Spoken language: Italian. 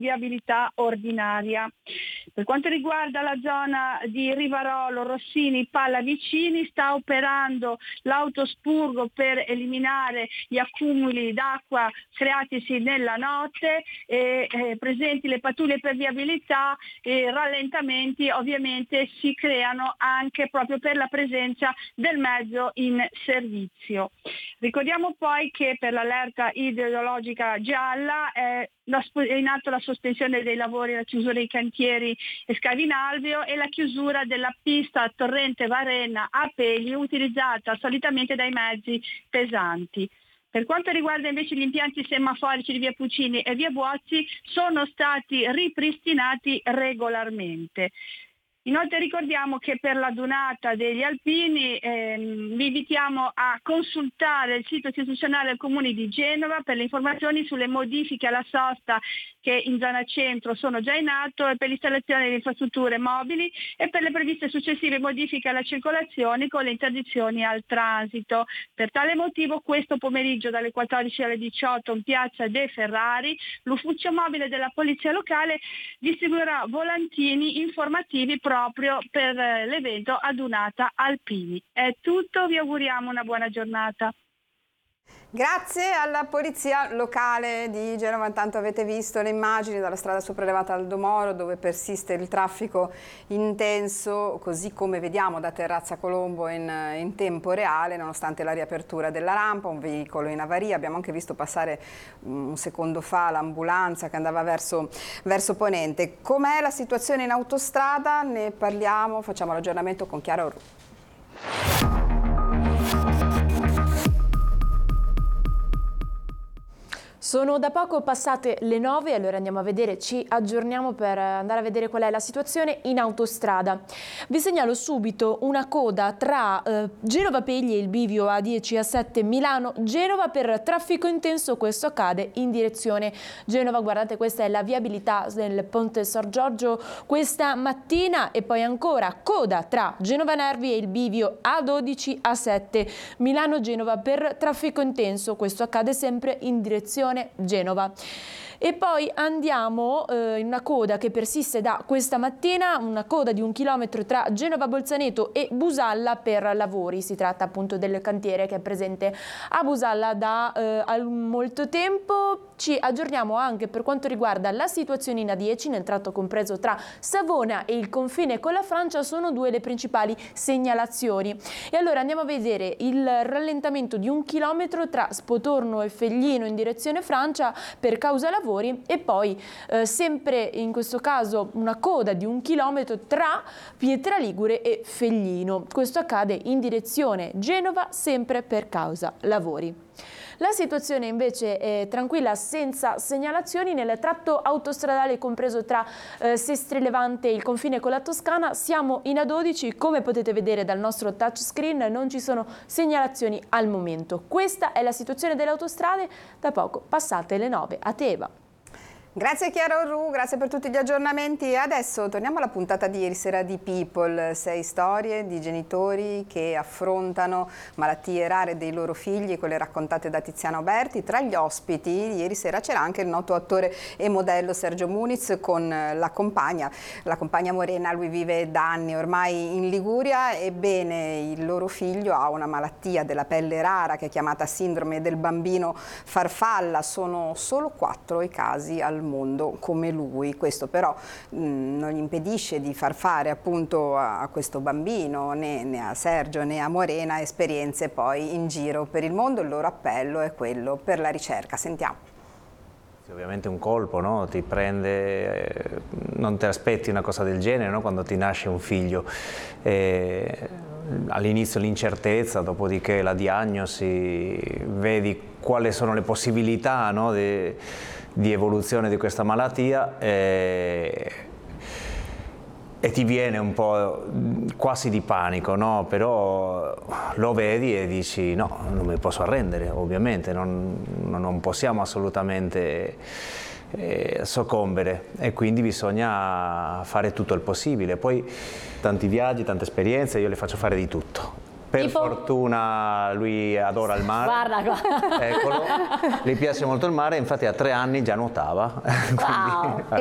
viabilità ordinaria. Per quanto riguarda la zona di Rivarolo, Rossini, Pallavicini, sta operando l'autospurgo per eliminare gli accumuli d'acqua creatisi nella notte, presenti le pattuglie per viabilità e rallentamenti ovviamente si creano anche proprio per la presenza del mezzo in servizio. Ricordiamo poi che per l'allerta idrogeologica gialla è in atto la sospensione dei lavori, la chiusura dei cantieri e scavi in alveo e la chiusura della pista Torrente Varenna a Pegli utilizzata solitamente dai mezzi pesanti. Per quanto riguarda invece gli impianti semaforici di via Puccini e via Buozzi, sono stati ripristinati regolarmente. Inoltre ricordiamo che per la Dunata degli Alpini vi invitiamo a consultare il sito istituzionale del Comune di Genova per le informazioni sulle modifiche alla sosta che in zona centro sono già in atto e per l'installazione di infrastrutture mobili e per le previste successive modifiche alla circolazione con le interdizioni al transito. Per tale motivo questo pomeriggio dalle 14 alle 18 in piazza De Ferrari l'ufficio mobile della Polizia Locale distribuirà volantini informativi proprio per l'evento Adunata Alpini. È tutto, vi auguriamo una buona giornata. Grazie alla Polizia Locale di Genova. Intanto avete visto le immagini dalla strada sopraelevata Aldo Moro dove persiste il traffico intenso, così come vediamo da Terrazza Colombo in tempo reale, nonostante la riapertura della rampa, un veicolo in avaria. Abbiamo anche visto passare un secondo fa l'ambulanza che andava verso Ponente. Com'è la situazione in autostrada? Ne parliamo, facciamo l'aggiornamento con Chiara Orru. Sono da poco passate le 9, allora andiamo a vedere, ci aggiorniamo per andare a vedere qual è la situazione in autostrada. Vi segnalo subito una coda tra Genova Pegli e il bivio A10 A7 Milano Genova per traffico intenso, questo accade in direzione Genova. Guardate, questa è la viabilità del Ponte Sor Giorgio questa mattina. E poi ancora coda tra Genova Nervi e il bivio A12 A7 Milano Genova per traffico intenso, questo accade sempre in direzione Genova. E poi andiamo in una coda che persiste da questa mattina, una coda di 1 chilometro tra Genova Bolzaneto e Busalla per lavori. Si tratta appunto del cantiere che è presente a Busalla da molto tempo. Ci aggiorniamo anche per quanto riguarda la situazione in A10 nel tratto compreso tra Savona e il confine con la Francia. Sono due le principali segnalazioni. E allora andiamo a vedere il rallentamento di 1 chilometro tra Spotorno e Feglino in direzione Francia per causa lavori. E poi sempre in questo caso una coda di 1 chilometro tra Pietraligure e Feglino. Questo accade in direzione Genova sempre per causa lavori. La situazione invece è tranquilla, senza segnalazioni nel tratto autostradale compreso tra Sestri Levante e il confine con la Toscana. Siamo in A12, come potete vedere dal nostro touchscreen non ci sono segnalazioni al momento. Questa è la situazione delle autostrade, da poco passate le 9 a Teva. Grazie Chiara Orru, grazie per tutti gli aggiornamenti. Adesso torniamo alla puntata di ieri sera di People, 6 storie di genitori che affrontano malattie rare dei loro figli, quelle raccontate da Tiziana Oberti. Tra gli ospiti ieri sera c'era anche il noto attore e modello Sergio Muniz con la compagna Morena. Lui vive da anni ormai in Liguria, ebbene il loro figlio ha una malattia della pelle rara che è chiamata sindrome del bambino farfalla. Sono solo 4 i casi al mondo come lui. Questo però non gli impedisce di far fare appunto a questo bambino, né a Sergio né a Morena, esperienze poi in giro per il mondo. Il loro appello è quello per la ricerca. Sentiamo. Ovviamente un colpo, no? Ti prende, non ti aspetti una cosa del genere, no? Quando ti nasce un figlio. All'inizio l'incertezza, dopodiché la diagnosi, vedi quali sono le possibilità, no? di evoluzione di questa malattia e ti viene un po' quasi di panico, no? Però lo vedi e dici no, non mi posso arrendere, ovviamente, non possiamo assolutamente soccombere e quindi bisogna fare tutto il possibile. Poi tanti viaggi, tante esperienze, io le faccio fare di tutto. Per fortuna lui adora il mare. Guarda qua. Eccolo, gli piace molto il mare, infatti a 3 anni già nuotava. Wow.